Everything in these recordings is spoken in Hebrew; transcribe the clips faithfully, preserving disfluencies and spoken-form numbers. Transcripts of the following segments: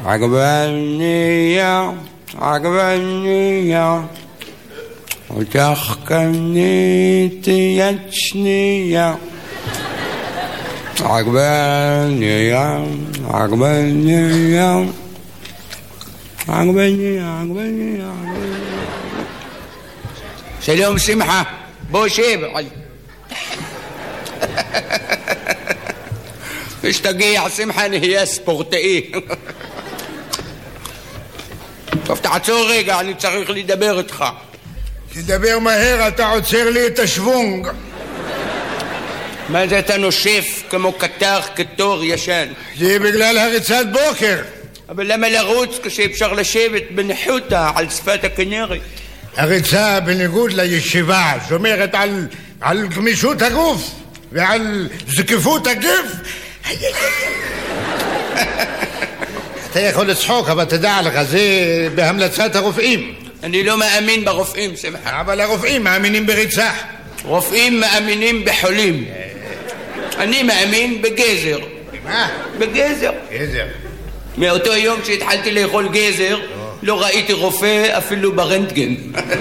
עגבניה, עגבניה, אותך קניתי יד שנייה. עגבניה, עגבניה, עגבניה, עגבניה. שלום שמחה, בוא שב. اشتقي سمحة هي سبورتئي. טוב, תעצור רגע, אני צריך לדבר איתך. תדבר מהר, אתה עוצר לי את השוונג. מה זה אתה נושף כמו קטר כתור ישן? זה בגלל הריצת בוקר. אבל למה לרוץ כשאפשר לשבת בניחותא על שפת הכנרת? הריצה בניגוד לישיבה שומרת על, על גמישות הגוף ועל זקיפות הגף. אתה יכול לצחוק, אבל תדע לך, זה בהמלצת הרופאים. אני לא מאמין ברופאים, שמחה. אבל הרופאים מאמינים בריצה. רופאים מאמינים בחולים. אני מאמין בגזר. מה? בגזר. גזר. מאותו יום שהתחלתי לאכול גזר, לא ראיתי רופא אפילו ברנטגן.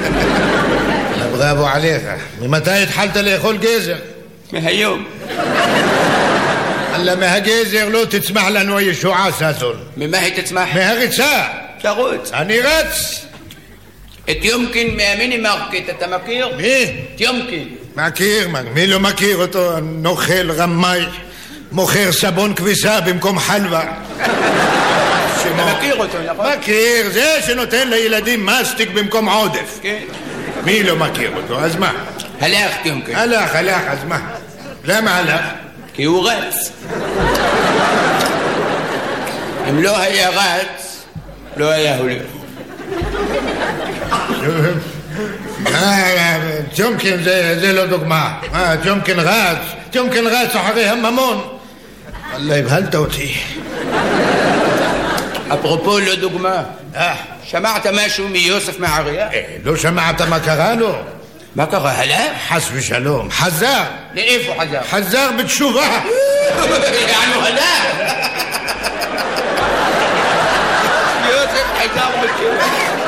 בראבו עליך. ממתי התחלת לאכול גזר? מהיום. אלא מהגזר לא תצמח לנו הישועה, ססון. ממה היא תצמח? מהריצה. תרוץ. אני רץ. את יומקין מהמיני מרקט, אתה מכיר? מי? את יומקין. מכיר, מי לא מכיר אותו? נוכל, רמאי, מוכר סבון כביסה במקום חלבה. אתה מכיר אותו, נכון? מכיר, זה שנותן לילדים מסטיק במקום עודף. כן. מי לא מכיר אותו? אז מה? הלך יומקין. הלך, הלך, אז מה? למה הלך? כי הוא רץ. אם לא היה רץ, לא היה הולך. ג'ומקין זה לא דוגמה. ג'ומקין רץ, ג'ומקין רץ אחרי הממון. אללה, הבהלת אותי. אפרופו לא דוגמה, שמעת משהו מיוסף מעריה? לא שמעת מה קרה לו? מה קרה? הלך? חס ושלום, חזר. לאיפה חזר? חזר בתשובה. יענו הלך. יוסף חזר בתשובה.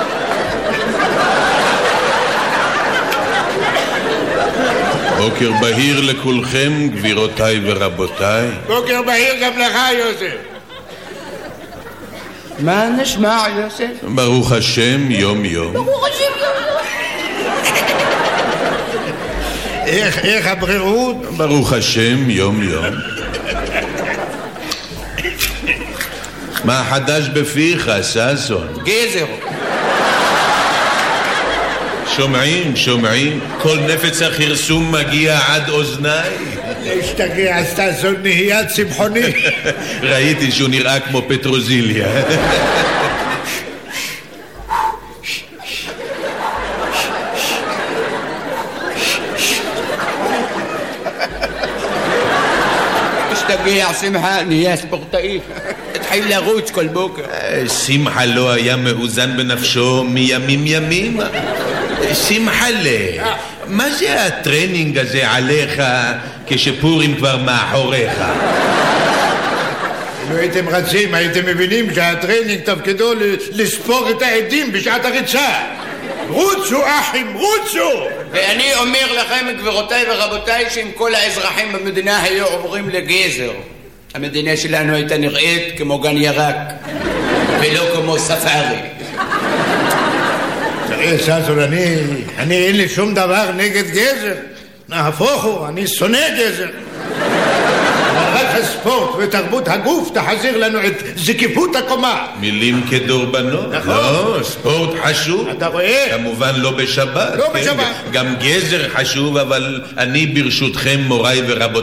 בוקר בהיר לכולכם, גבירותיי ורבותיי. בוקר בהיר גם לך, יוסף. מה נשמע, יוסף? ברוך השם, יום יום. ברוך השם, יום יום. איך, איך הבריאות? ברוך השם, יום יום. מה חדש בפיך, ססון? גזר. שומעים, שומעים, כל נפץ החרסום מגיע עד אוזניי. להשתגע, ססון נהיה צמחוני. ראיתי שהוא נראה כמו פטרוזיליה. תשתגע, שמחה, נהיה ספורטאי. התחיל לרוץ כל בוקר. שמחה לא היה מאוזן בנפשו מימים ימים. שמחלה, מה זה הטרנינג הזה עליך כשפורים כבר מאחוריך? אם הייתם רצים, הייתם מבינים שהטרנינג תפקידו לספור את העדים בשעת הריצה. רוצו אחים, רוצו! ואני אומר לכם, גבירותיי ורבותיי, שאם כל האזרחים במדינה היו עוברים לגזר, המדינה שלנו הייתה נראית כמו גן ירק ולא כמו ספארי. תראה, ססון, אני, אני אין לי שום דבר נגד גזר. נהפוך הוא, אני שונא גזר. רק הספורט ותרבות הגוף תחזיר לנו את זקיפות הקומה. מילים כדורבנות. נכון. לא, ספורט חשוב. אתה רואה? כמובן לא בשבת. לא כן? בשבת. גם גזר חשוב, אבל אני ברשותכם, מוריי ורבותיי,